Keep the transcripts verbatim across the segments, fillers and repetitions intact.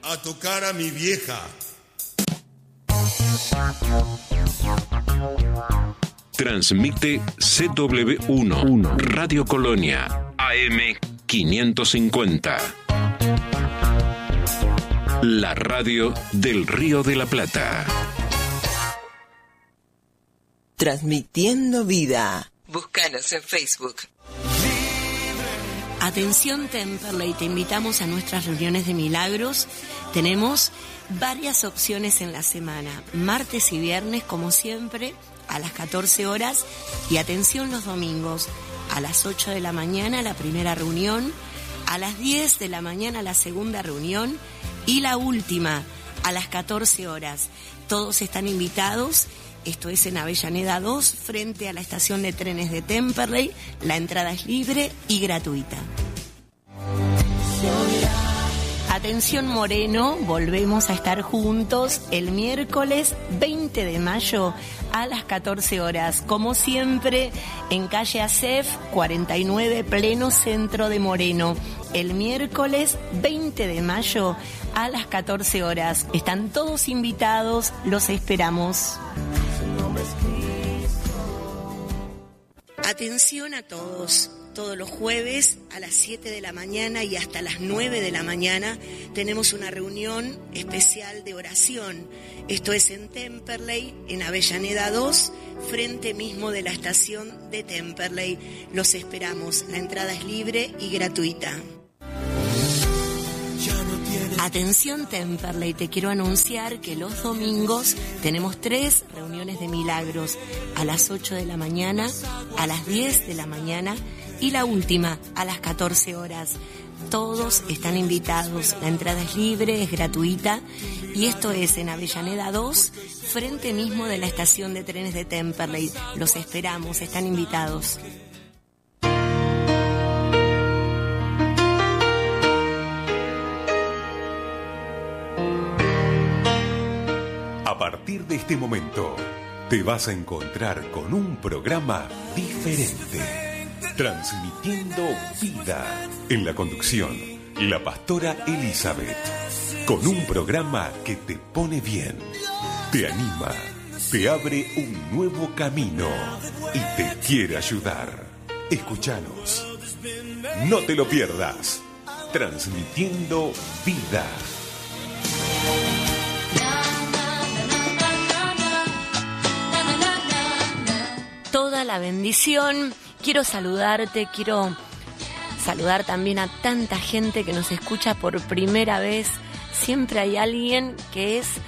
a tocar a mi vieja. Transmite C W uno, Radio Colonia, A M quinientos cincuenta. La radio del Río de la Plata. Transmitiendo vida. Búscanos en Facebook. Atención Temperley, te invitamos a nuestras reuniones de milagros. Tenemos varias opciones en la semana, martes y viernes como siempre a las catorce horas, y atención los domingos a las ocho de la mañana la primera reunión, a las diez de la mañana la segunda reunión y la última a las catorce horas. Todos están invitados. Esto es en Avellaneda dos, frente a la estación de trenes de Temperley. La entrada es libre y gratuita. Atención Moreno, volvemos a estar juntos el miércoles veinte de mayo a las catorce horas. Como siempre, en calle Acef cuarenta y nueve, pleno centro de Moreno. El miércoles veinte de mayo a las catorce horas. Están todos invitados, los esperamos. Atención a todos. Todos los jueves a las siete de la mañana y hasta las nueve de la mañana tenemos una reunión especial de oración. Esto es en Temperley, en Avellaneda dos, frente mismo de la estación de Temperley. Los esperamos. La entrada es libre y gratuita. Atención Temperley, te quiero anunciar que los domingos tenemos tres reuniones de milagros, a las ocho de la mañana, a las diez de la mañana y la última a las catorce horas. Todos están invitados, la entrada es libre, es gratuita, y esto es en Avellaneda dos, frente mismo de la estación de trenes de Temperley. Los esperamos, están invitados. A partir de este momento, te vas a encontrar con un programa diferente, transmitiendo vida. En la conducción, la pastora Elizabeth, con un programa que te pone bien, te anima, te abre un nuevo camino y te quiere ayudar. Escúchanos, no te lo pierdas, transmitiendo vida. Toda la bendición. Quiero saludarte, quiero saludar también a tanta gente que nos escucha por primera vez. Siempre hay alguien que es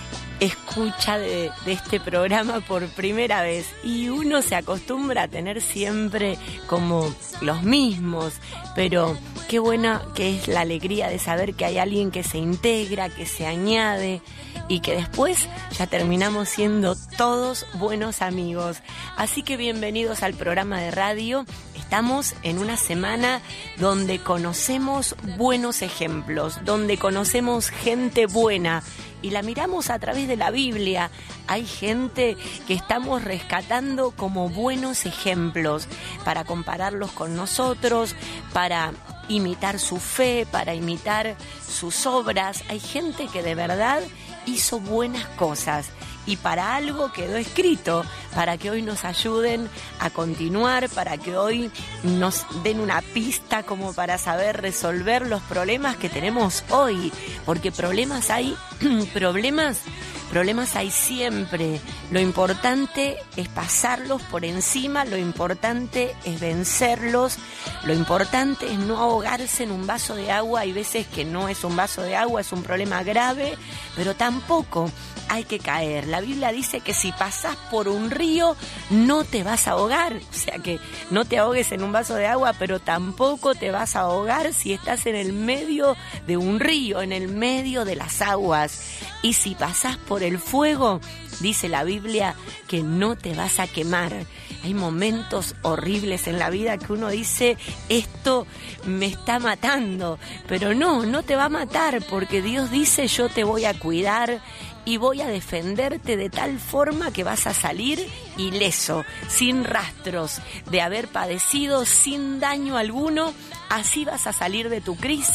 escucha de, de este programa por primera vez, y uno se acostumbra a tener siempre como los mismos, pero qué buena que es la alegría de saber que hay alguien que se integra, que se añade, y que después ya terminamos siendo todos buenos amigos. Así que bienvenidos al programa de radio. Estamos en una semana donde conocemos buenos ejemplos, donde conocemos gente buena y la miramos a través de la Biblia. Hay gente que estamos rescatando como buenos ejemplos para compararlos con nosotros, para imitar su fe, para imitar sus obras. Hay gente que de verdad hizo buenas cosas y para algo quedó escrito, para que hoy nos ayuden a continuar, para que hoy nos den una pista como para saber resolver los problemas que tenemos hoy, porque problemas hay, problemas, problemas hay siempre. Lo importante es pasarlos por encima, lo importante es vencerlos, lo importante es no ahogarse en un vaso de agua. Hay veces que no es un vaso de agua, es un problema grave, pero tampoco hay que caer. La Biblia dice que si pasás por un río no te vas a ahogar, o sea que no te ahogues en un vaso de agua, pero tampoco te vas a ahogar si estás en el medio de un río, en el medio de las aguas. Y si pasás por el fuego, dice la Biblia que no te vas a quemar. Hay momentos horribles en la vida que uno dice, esto me está matando, pero no, no te va a matar, porque Dios dice, yo te voy a cuidar y voy a defenderte de tal forma que vas a salir ileso, sin rastros de haber padecido, sin daño alguno. Así vas a salir de tu crisis,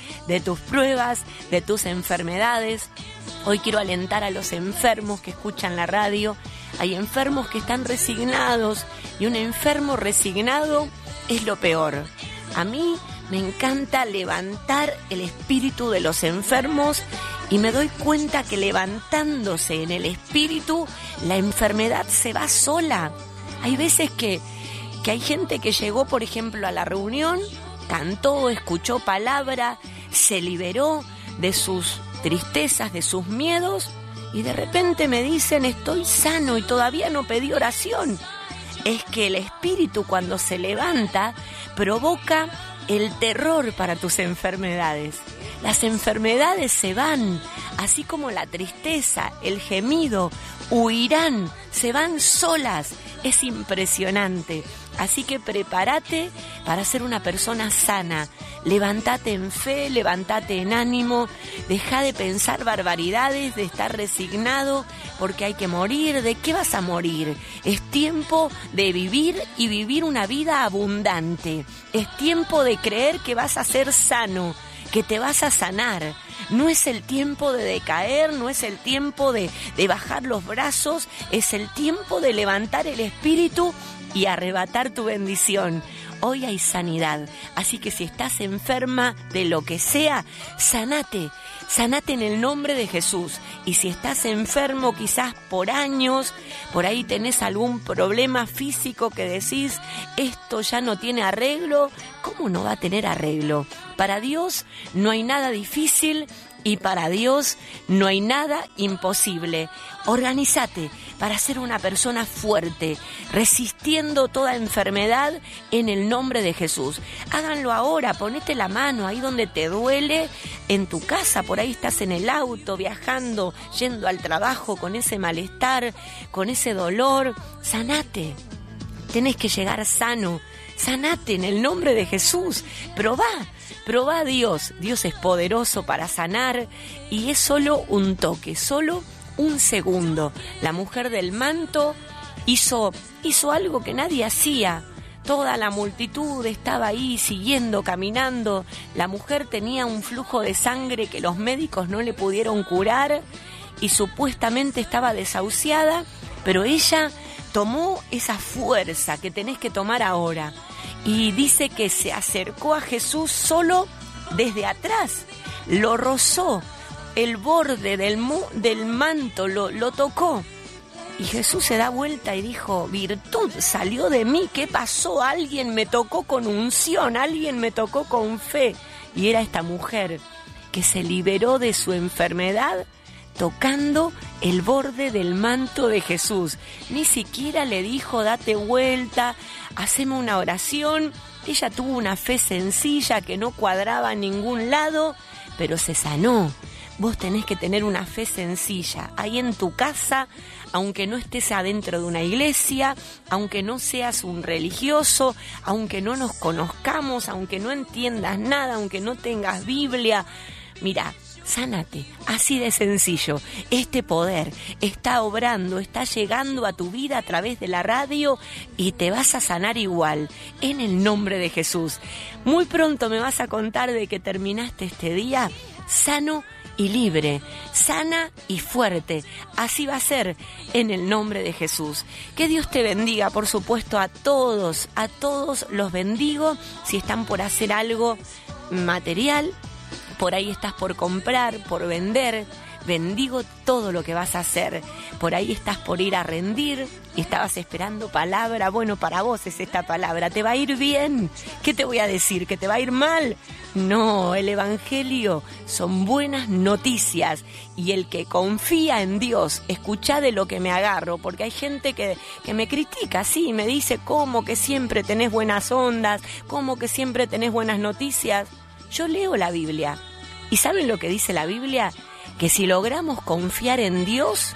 de tus pruebas, de tus enfermedades. Hoy quiero alentar a los enfermos que escuchan la radio. Hay enfermos que están resignados y un enfermo resignado es lo peor. A mí me encanta levantar el espíritu de los enfermos y me doy cuenta que levantándose en el espíritu, la enfermedad se va sola. Hay veces que, que hay gente que llegó, por ejemplo, a la reunión, cantó, escuchó palabra, se liberó de sus tristezas, de sus miedos, y de repente me dicen, estoy sano y todavía no pedí oración. Es que el espíritu, cuando se levanta, provoca el terror para tus enfermedades. Las enfermedades se van, así como la tristeza, el gemido, huirán, se van solas. Es impresionante. Así que prepárate para ser una persona sana. Levántate en fe, levántate en ánimo, deja de pensar barbaridades, de estar resignado, porque hay que morir. ¿De qué vas a morir? Es tiempo de vivir y vivir una vida abundante. Es tiempo de creer que vas a ser sano, que te vas a sanar. No es el tiempo de decaer, no es el tiempo de, de bajar los brazos, es el tiempo de levantar el espíritu y arrebatar tu bendición. Hoy hay sanidad, así que si estás enferma de lo que sea, sanate, sanate en el nombre de Jesús. Y si estás enfermo quizás por años, por ahí tenés algún problema físico que decís, esto ya no tiene arreglo, ¿cómo no va a tener arreglo? Para Dios no hay nada difícil y para Dios no hay nada imposible. Organízate para ser una persona fuerte, resistiendo toda enfermedad en el nombre de Jesús. Háganlo ahora, ponete la mano ahí donde te duele, en tu casa, por ahí estás en el auto, viajando, yendo al trabajo con ese malestar, con ese dolor. Sanate, tenés que llegar sano, sanate en el nombre de Jesús. Probá, probá a Dios, Dios es poderoso para sanar y es solo un toque, solo un segundo. La mujer del manto hizo, hizo algo que nadie hacía. Toda la multitud estaba ahí siguiendo, caminando. La mujer tenía un flujo de sangre que los médicos no le pudieron curar y supuestamente estaba desahuciada, pero ella tomó esa fuerza que tenés que tomar ahora. Y dice que se acercó a Jesús solo desde atrás, lo rozó, el borde del, mu- del manto lo, lo tocó. Y Jesús se da vuelta y dijo, virtud salió de mí, ¿qué pasó? Alguien me tocó con unción, alguien me tocó con fe. Y era esta mujer que se liberó de su enfermedad tocando el borde del manto de Jesús. Ni siquiera le dijo, date vuelta, haceme una oración. Ella tuvo una fe sencilla que no cuadraba a ningún lado, pero se sanó. Vos tenés que tener una fe sencilla, ahí en tu casa, aunque no estés adentro de una iglesia, aunque no seas un religioso, aunque no nos conozcamos, aunque no entiendas nada, aunque no tengas Biblia. Mira, sánate, así de sencillo. Este poder está obrando, está llegando a tu vida a través de la radio y te vas a sanar igual, en el nombre de Jesús. Muy pronto me vas a contar de que terminaste este día sano y libre, sana y fuerte. Así va a ser en el nombre de Jesús. Que Dios te bendiga, por supuesto, a todos, a todos los bendigo. Si están por hacer algo material, por ahí estás por comprar, por vender, bendigo todo lo que vas a hacer. Por ahí estás por ir a rendir y estabas esperando palabra. Bueno, para vos es esta palabra. ¿Te va a ir bien? ¿Qué te voy a decir? ¿Que te va a ir mal? No, el Evangelio son buenas noticias y el que confía en Dios, escuchá de lo que me agarro, porque hay gente que, que me critica, sí, me dice cómo que siempre tenés buenas ondas, cómo que siempre tenés buenas noticias. Yo leo la Biblia y ¿saben lo que dice la Biblia? Que si logramos confiar en Dios,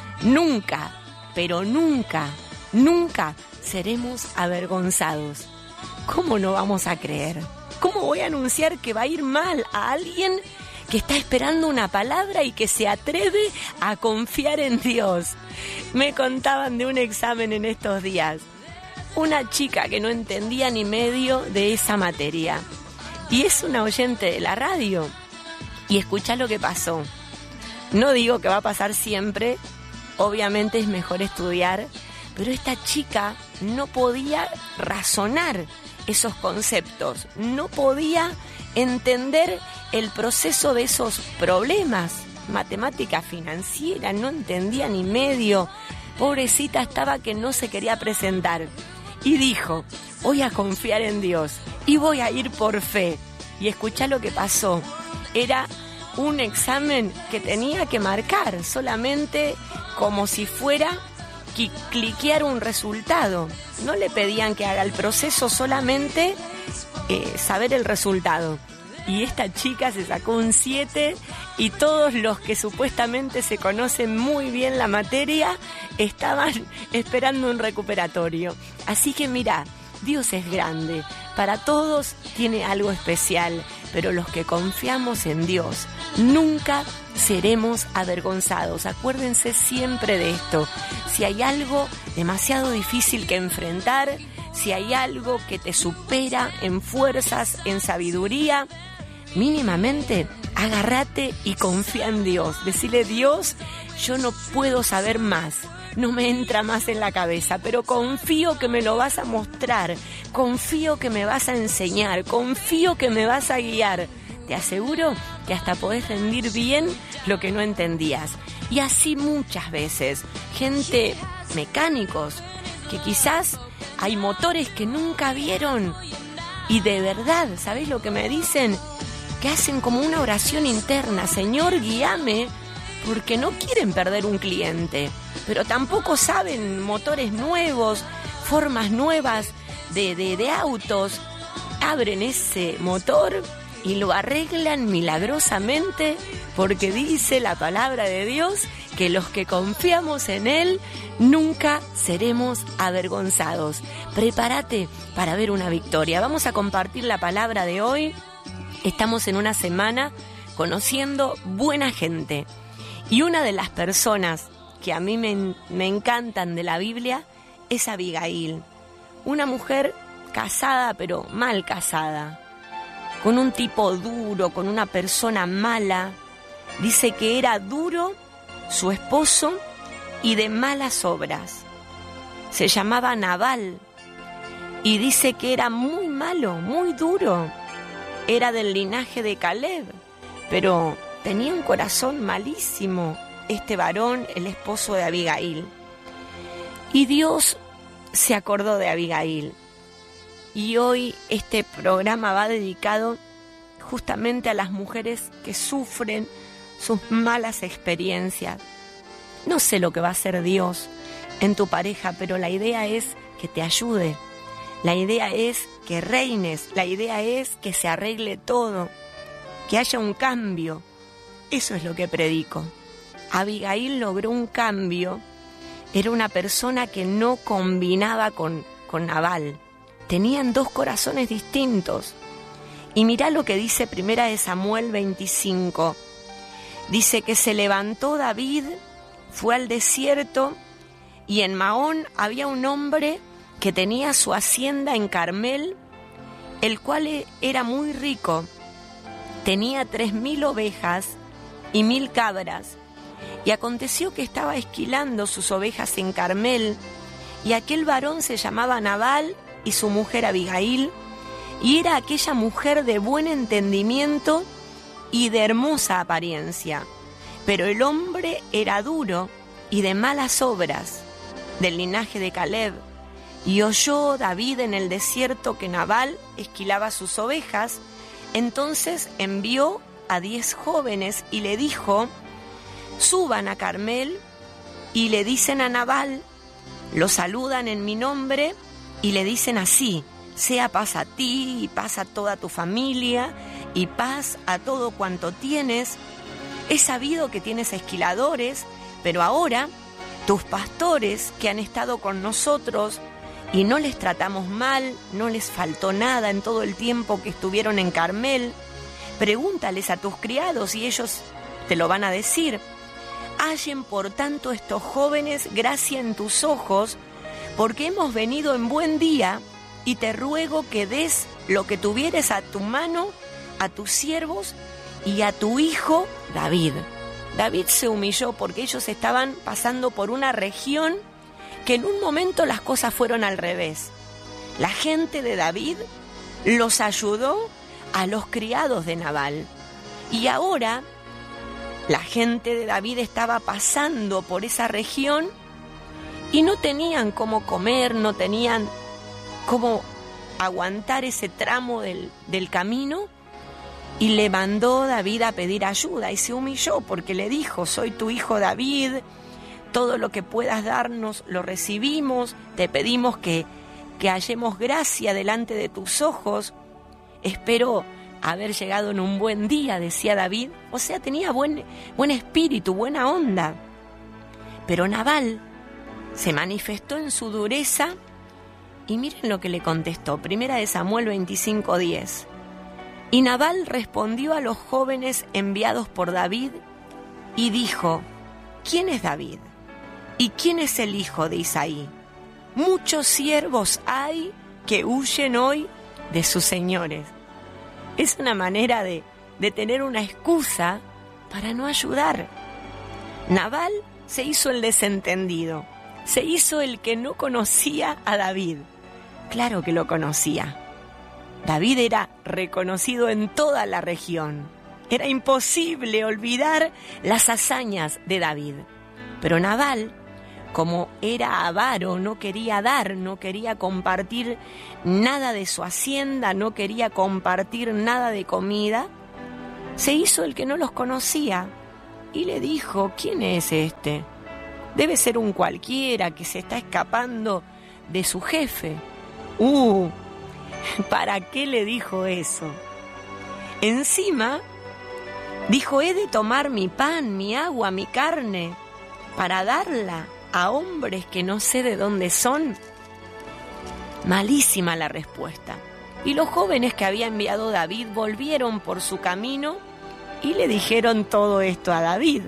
nunca, pero nunca, nunca seremos avergonzados. ¿Cómo no vamos a creer? ¿Cómo voy a anunciar que va a ir mal a alguien que está esperando una palabra y que se atreve a confiar en Dios? Me contaban de un examen en estos días. Una chica que no entendía ni medio de esa materia. y es una oyente de la radio. Y escuchá lo que pasó. No digo que va a pasar siempre, obviamente es mejor estudiar, pero esta chica no podía razonar esos conceptos, no podía entender el proceso de esos problemas. Matemática financiera, no entendía ni medio. Pobrecita, estaba que no se quería presentar. Y dijo, voy a confiar en Dios y voy a ir por fe. Y escuchá lo que pasó. Era un examen que tenía que marcar solamente como si fuera que cliquear un resultado. No le pedían que haga el proceso, solamente eh, saber el resultado. Y esta chica se sacó un siete y todos los que supuestamente se conocen muy bien la materia estaban esperando un recuperatorio. Así que mirá, Dios es grande, para todos tiene algo especial, pero los que confiamos en Dios nunca seremos avergonzados. Acuérdense siempre de esto. Si hay algo demasiado difícil que enfrentar, si hay algo que te supera en fuerzas, en sabiduría, mínimamente agárrate y confía en Dios. Decile, Dios, yo no puedo saber más, no me entra más en la cabeza, pero confío que me lo vas a mostrar, confío que me vas a enseñar, confío que me vas a guiar. Te aseguro que hasta podés rendir bien lo que no entendías. Y así muchas veces, gente, mecánicos, que quizás hay motores que nunca vieron y de verdad, ¿sabés lo que me dicen? Que hacen como una oración interna, Señor, guíame, porque no quieren perder un cliente, pero tampoco saben motores nuevos, formas nuevas de, de, de autos. Abren ese motor y lo arreglan milagrosamente, porque dice la palabra de Dios que los que confiamos en Él nunca seremos avergonzados. Prepárate para ver una victoria. Vamos a compartir la palabra de hoy. Estamos en una semana conociendo buena gente. Y una de las personas que a mí me, me encantan de la Biblia es Abigail. Una mujer casada, pero mal casada. Con un tipo duro, con una persona mala. Dice que era duro su esposo y de malas obras. Se llamaba Nabal. Y dice que era muy malo, muy duro. Era del linaje de Caleb, pero tenía un corazón malísimo este varón, el esposo de Abigail. Y Dios se acordó de Abigail. Y hoy este programa va dedicado justamente a las mujeres que sufren sus malas experiencias. No sé lo que va a hacer Dios en tu pareja, pero la idea es que te ayude. La idea es que reines, la idea es que se arregle todo, que haya un cambio. Eso es lo que predico. Abigail logró un cambio. Era una persona que no combinaba con, con Nabal. Tenían dos corazones distintos. Y mirá lo que dice Primera de Samuel veinticinco. Dice que se levantó David, fue al desierto, y en Maón había un hombre que tenía su hacienda en Carmel, el cual era muy rico. Tenía tres mil ovejas y mil cabras. Y aconteció que estaba esquilando sus ovejas en Carmel, y aquel varón se llamaba Nabal y su mujer Abigail, y era aquella mujer de buen entendimiento y de hermosa apariencia. Pero el hombre era duro y de malas obras, del linaje de Caleb. Y oyó David en el desierto que Nabal esquilaba sus ovejas. Entonces envió a diez jóvenes y le dijo, suban a Carmel y le dicen a Nabal, lo saludan en mi nombre y le dicen así, sea paz a ti y paz a toda tu familia y paz a todo cuanto tienes. He sabido que tienes esquiladores, pero ahora tus pastores que han estado con nosotros y no les tratamos mal, no les faltó nada en todo el tiempo que estuvieron en Carmel. Pregúntales a tus criados y ellos te lo van a decir. Hallen por tanto estos jóvenes gracia en tus ojos, porque hemos venido en buen día y te ruego que des lo que tuvieres a tu mano, a tus siervos y a tu hijo David. David se humilló porque ellos estaban pasando por una región que en un momento las cosas fueron al revés. La gente de David los ayudó a los criados de Nabal. Y ahora la gente de David estaba pasando por esa región y no tenían cómo comer, no tenían cómo aguantar ese tramo del, del camino. Y le mandó David a pedir ayuda y se humilló porque le dijo: soy tu hijo David, todo lo que puedas darnos lo recibimos, te pedimos que, que hallemos gracia delante de tus ojos. Espero haber llegado en un buen día, decía David. O sea, tenía buen, buen espíritu, buena onda. Pero Nabal se manifestó en su dureza y miren lo que le contestó. Primera de Samuel veinticinco diez. Y Nabal respondió a los jóvenes enviados por David y dijo: ¿quién es David? ¿Y quién es el hijo de Isaí? Muchos siervos hay que huyen hoy de sus señores. Es una manera de, de tener una excusa para no ayudar. Nabal se hizo el desentendido, se hizo el que no conocía a David. Claro que lo conocía. David era reconocido en toda la región. Era imposible olvidar las hazañas de David. Pero Nabal, como era avaro, no quería dar, no quería compartir nada de su hacienda, no quería compartir nada de comida, se hizo el que no los conocía y le dijo: ¿quién es este? Debe ser un cualquiera que se está escapando de su jefe. ¡Uh! ¿Para qué le dijo eso? Encima, dijo: he de tomar mi pan, mi agua, mi carne, para darla a hombres que no sé de dónde son. Malísima la respuesta. Y los jóvenes que había enviado David volvieron por su camino y le dijeron todo esto a David.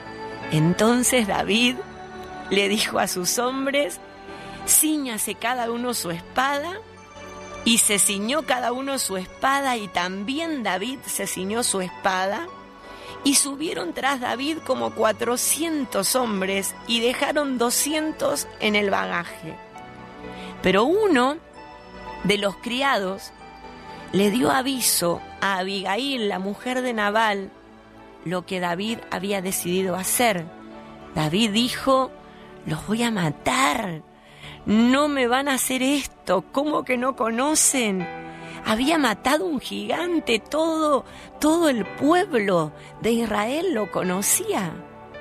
Entonces David le dijo a sus hombres: cíñase cada uno su espada. Y se ciñó cada uno su espada, y también David se ciñó su espada. Y subieron tras David como cuatrocientos hombres, y dejaron doscientos en el bagaje. Pero uno de los criados le dio aviso a Abigail, la mujer de Nabal, lo que David había decidido hacer. David dijo: los voy a matar. No me van a hacer esto. ¿Cómo que no conocen? Había matado un gigante, todo, todo el pueblo de Israel lo conocía.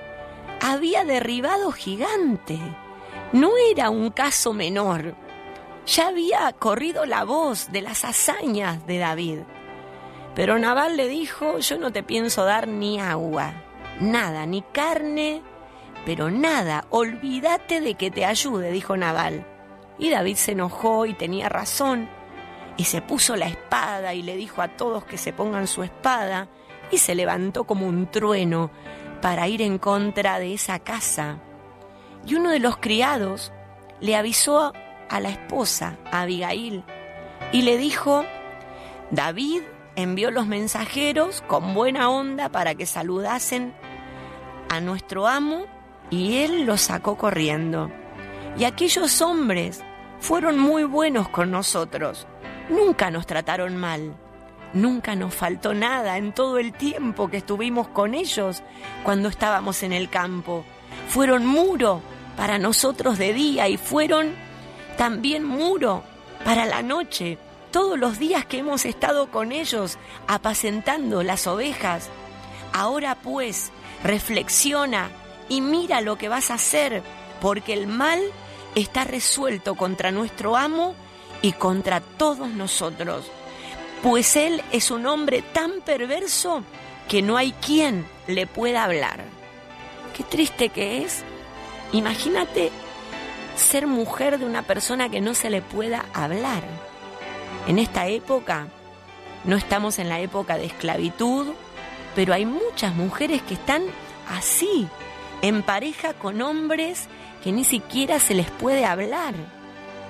Había derribado gigante. No era un caso menor. Ya había corrido la voz de las hazañas de David. Pero Nabal le dijo: yo no te pienso dar ni agua, nada, ni carne, pero nada, olvídate de que te ayude, dijo Nabal. Y David se enojó y tenía razón, y se puso la espada y le dijo a todos que se pongan su espada, y se levantó como un trueno para ir en contra de esa casa. Y uno de los criados le avisó a la esposa, a Abigail, y le dijo: David envió los mensajeros con buena onda para que saludasen a nuestro amo, y él los sacó corriendo. Y aquellos hombres fueron muy buenos con nosotros. Nunca nos trataron mal. Nunca nos faltó nada en todo el tiempo que estuvimos con ellos cuando estábamos en el campo. Fueron muro para nosotros de día y fueron también muro para la noche. Todos los días que hemos estado con ellos apacentando las ovejas. Ahora pues, reflexiona y mira lo que vas a hacer, porque el mal está resuelto contra nuestro amo y contra todos nosotros, pues él es un hombre tan perverso que no hay quien le pueda hablar. Qué triste que es. Imagínate ser mujer de una persona que no se le pueda hablar. En esta época, no estamos en la época de esclavitud, pero hay muchas mujeres que están así, en pareja con hombres que ni siquiera se les puede hablar.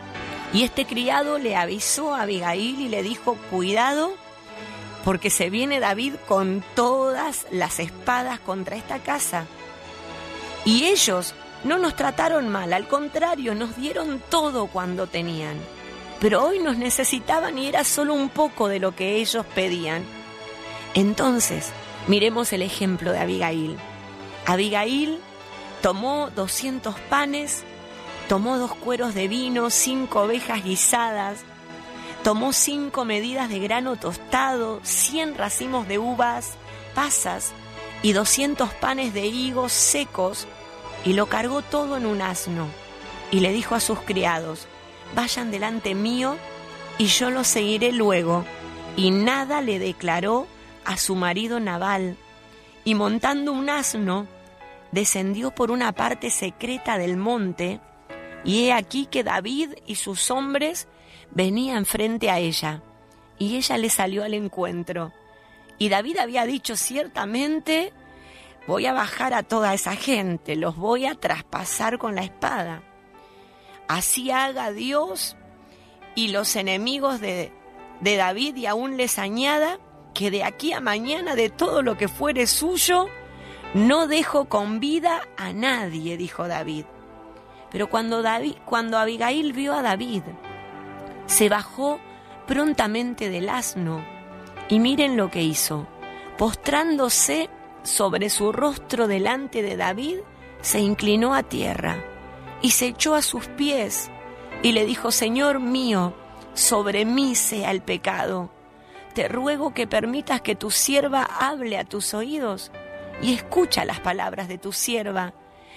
Y este criado le avisó a Abigail y le dijo, cuidado, porque se viene David con todas las espadas contra esta casa. Y ellos no nos trataron mal, al contrario, nos dieron todo cuando tenían. Pero hoy nos necesitaban y era solo un poco de lo que ellos pedían. Entonces, miremos el ejemplo de Abigail. Abigail tomó doscientos panes, tomó dos cueros de vino, cinco ovejas guisadas, tomó cinco medidas de grano tostado, cien racimos de uvas, pasas y doscientos panes de higos secos, y lo cargó todo en un asno. Y le dijo a sus criados, vayan delante mío y yo los seguiré luego. Y nada le declaró a su marido Nabal. Y montando un asno, descendió por una parte secreta del monte, y he aquí que David y sus hombres venían frente a ella, y ella le salió al encuentro. Y David había dicho, ciertamente voy a bajar a toda esa gente, los voy a traspasar con la espada. Así haga Dios y los enemigos de, de David, y aún les añada que de aquí a mañana de todo lo que fuere suyo, no dejo con vida a nadie, dijo David. Pero cuando, David, cuando Abigail vio a David, se bajó prontamente del asno, y miren lo que hizo. Postrándose sobre su rostro delante de David, se inclinó a tierra y se echó a sus pies y le dijo, Señor mío, sobre mí sea el pecado. Te ruego que permitas que tu sierva hable a tus oídos y escucha las palabras de tu sierva.